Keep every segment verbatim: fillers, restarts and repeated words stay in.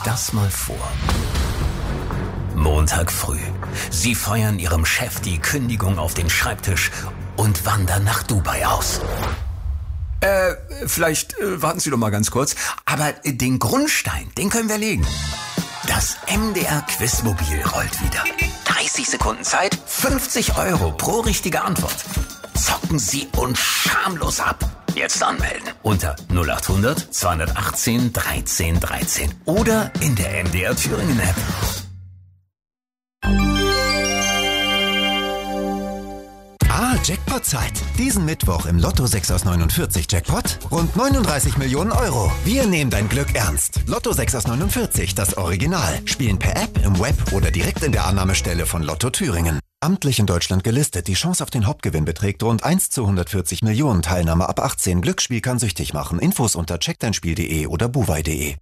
das mal vor. Montag früh. Sie feuern Ihrem Chef die Kündigung auf den Schreibtisch und wandern nach Dubai aus. Äh, vielleicht äh, warten Sie doch mal ganz kurz. Aber äh, den Grundstein, den können wir legen. Das M D R-Quizmobil rollt wieder. dreißig Sekunden Zeit, fünfzig Euro pro richtige Antwort. Zocken Sie uns schamlos ab. Jetzt anmelden unter null acht hundert zweihundertachtzehn dreizehn dreizehn oder in der M D R Thüringen App. Ah, Jackpot-Zeit. Diesen Mittwoch im Lotto sechs aus neunundvierzig Jackpot rund neununddreißig Millionen Euro. Wir nehmen dein Glück ernst. Lotto sechs aus neunundvierzig, das Original. Spielen per App, im Web oder direkt in der Annahmestelle von Lotto Thüringen. Amtlich in Deutschland gelistet. Die Chance auf den Hauptgewinn beträgt rund eins zu hundertvierzig Millionen. Teilnahme ab achtzehn. Glücksspiel kann süchtig machen. Infos unter check dein spiel punkt de oder buwei punkt de.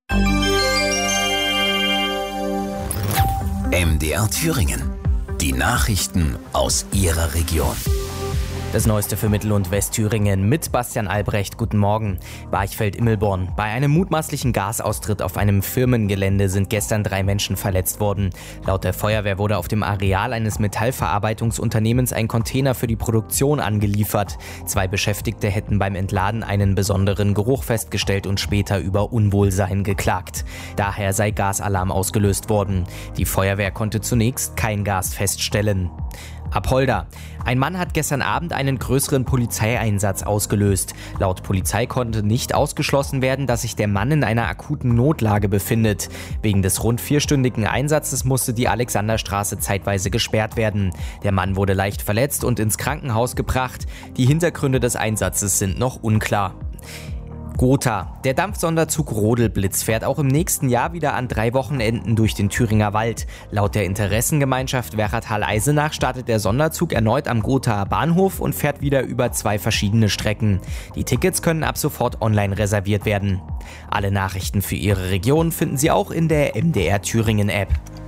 M D R Thüringen. Die Nachrichten aus Ihrer Region. Das Neueste für Mittel- und Westthüringen mit Bastian Albrecht. Guten Morgen. Barchfeld-Immelborn. Bei einem mutmaßlichen Gasaustritt auf einem Firmengelände sind gestern drei Menschen verletzt worden. Laut der Feuerwehr wurde auf dem Areal eines Metallverarbeitungsunternehmens ein Container für die Produktion angeliefert. Zwei Beschäftigte hätten beim Entladen einen besonderen Geruch festgestellt und später über Unwohlsein geklagt. Daher sei Gasalarm ausgelöst worden. Die Feuerwehr konnte zunächst kein Gas feststellen. Apolda. Ein Mann hat gestern Abend einen größeren Polizeieinsatz ausgelöst. Laut Polizei konnte nicht ausgeschlossen werden, dass sich der Mann in einer akuten Notlage befindet. Wegen des rund vierstündigen Einsatzes musste die Alexanderstraße zeitweise gesperrt werden. Der Mann wurde leicht verletzt und ins Krankenhaus gebracht. Die Hintergründe des Einsatzes sind noch unklar. Gotha. Der Dampfsonderzug Rodelblitz fährt auch im nächsten Jahr wieder an drei Wochenenden durch den Thüringer Wald. Laut der Interessengemeinschaft Werratal-Eisenach startet der Sonderzug erneut am Gothaer Bahnhof und fährt wieder über zwei verschiedene Strecken. Die Tickets können ab sofort online reserviert werden. Alle Nachrichten für Ihre Region finden Sie auch in der M D R Thüringen App.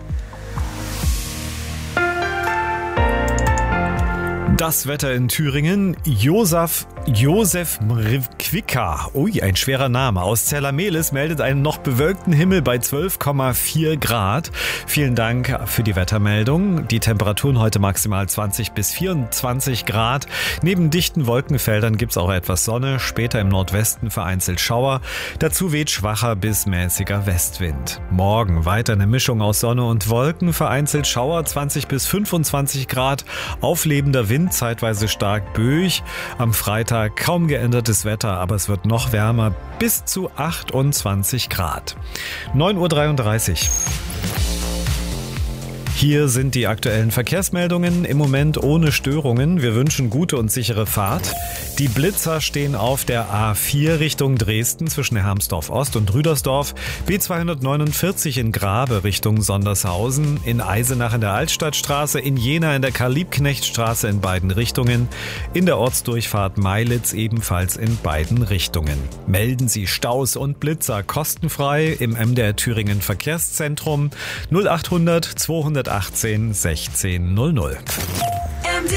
Das Wetter in Thüringen. Josef, Josef Mrivkwika, ui, ein schwerer Name, aus Zerlamelis meldet einen noch bewölkten Himmel bei zwölf Komma vier Grad. Vielen Dank für die Wettermeldung. Die Temperaturen heute maximal zwanzig bis vierundzwanzig Grad. Neben dichten Wolkenfeldern gibt's auch etwas Sonne, später im Nordwesten vereinzelt Schauer. Dazu weht schwacher bis mäßiger Westwind. Morgen weiter eine Mischung aus Sonne und Wolken, vereinzelt Schauer, zwanzig bis fünfundzwanzig Grad, auflebender Wind, zeitweise stark böig. Am Freitag kaum geändertes Wetter, aber es wird noch wärmer, bis zu achtundzwanzig Grad. neun Uhr dreiunddreißig. Hier sind die aktuellen Verkehrsmeldungen, im Moment ohne Störungen. Wir wünschen gute und sichere Fahrt. Die Blitzer stehen auf der A vier Richtung Dresden zwischen Hermsdorf Ost und Rüdersdorf, B zweihundertneunundvierzig in Grabe Richtung Sondershausen, in Eisenach in der Altstadtstraße, in Jena in der Karl-Liebknecht-Straße in beiden Richtungen, in der Ortsdurchfahrt Meilitz ebenfalls in beiden Richtungen. Melden Sie Staus und Blitzer kostenfrei im M D R Thüringen Verkehrszentrum null achthundert zweihundertachtzehn sechzehn null null. M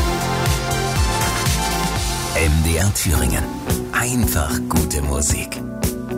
D R Thüringen. Einfach gute Musik.